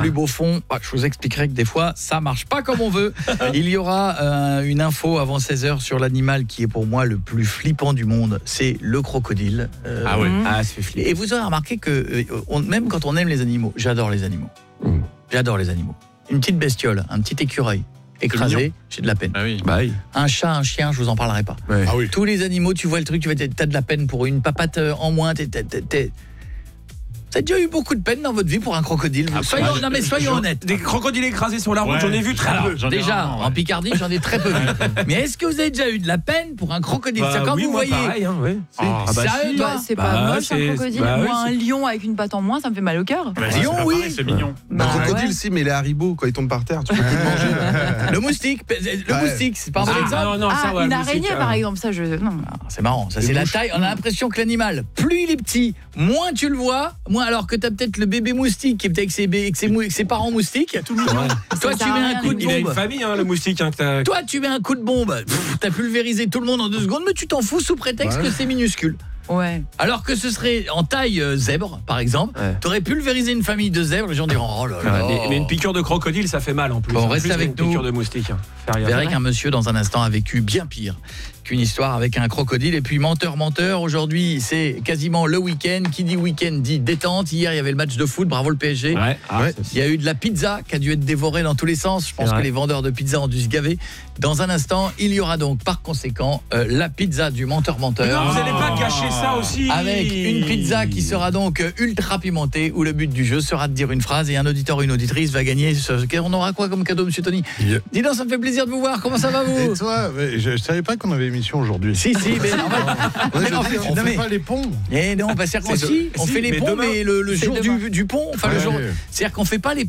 plus beau fond. Je vous expliquerai que des fois, ça marche pas comme on veut. Il y aura une info avant 16h sur l'animal qui est pour moi le plus flippant du monde. C'est le crocodile. Ah ouais, ça fait flipper. Et vous aurez remarqué que même quand on aime les animaux, j'adore les animaux. J'adore les animaux. Une petite bestiole, un petit écureuil écrasé, j'ai de la peine. Ah oui. Un chat, un chien, je vous en parlerai pas. Ouais. Ah oui. Tous les animaux, tu vois le truc, t'as de la peine pour une papate en moins, Vous avez déjà eu beaucoup de peine dans votre vie pour un crocodile. Soyons honnêtes. Des crocodiles écrasés sur la route, j'en ai vu très peu. Déjà, en Picardie, j'en ai très peu vu. Mais est-ce que vous avez déjà eu de la peine pour un crocodile? C'est quand oui, vous moi, voyez. pareil, hein, ouais. Sérieux, toi? C'est pas moche un crocodile. Moi, un lion avec une patte en moins, ça me fait mal au cœur. Lion, oui. C'est mignon. Un crocodile, si, mais les haribots, quand ils tombent par terre, tu peux plus le manger. Le moustique, c'est pas un bon exemple. non, ça, ouais, une le araignée, moustique, par exemple, ça, non. C'est marrant, ça c'est la taille. On a l'impression que l'animal, plus il est petit, moins tu le vois, moins alors que t'as peut-être le bébé moustique qui est peut-être avec ses parents moustiques. Tout mignon. Toi tu mets un coup de Il a une bombe. famille, hein, le moustique. Hein, Toi tu mets un coup de bombe, t'as pulvérisé tout le monde en 2 secondes, mais tu t'en fous sous prétexte que c'est minuscule. Ouais. Alors que ce serait en taille zèbre, par exemple, t'aurais pulvérisé une famille de zèbres, les gens diront oh là là. Mais une piqûre de crocodile, ça fait mal en plus. Bon, En reste plus, avec une nous. piqûre de moustique. Vous verrez qu'un monsieur dans un instant a vécu bien pire qu'une histoire avec un crocodile. Et puis menteur, aujourd'hui c'est quasiment le week-end. Qui dit week-end dit détente. Hier il y avait le match de foot, bravo le PSG. Il y a eu de la pizza qui a dû être dévorée dans tous les sens. Je pense que les vendeurs de pizza ont dû se gaver. Dans un instant, il y aura donc par conséquent la pizza du menteur. Non, vous n'allez pas gâcher ça aussi. Avec une pizza qui sera donc ultra pimentée, où le but du jeu sera de dire une phrase et un auditeur ou une auditrice va gagner. On aura quoi comme cadeau, monsieur Tony? Dis donc, ça me fait plaisir de vous voir. Comment ça va, vous? Et toi, je savais pas qu'on avait émission aujourd'hui. Si, mais normal. On fait pas les ponts. Eh non, c'est-à-dire qu'on on fait les ponts, mais le jour du pont, enfin le jour. C'est-à-dire qu'on fait pas les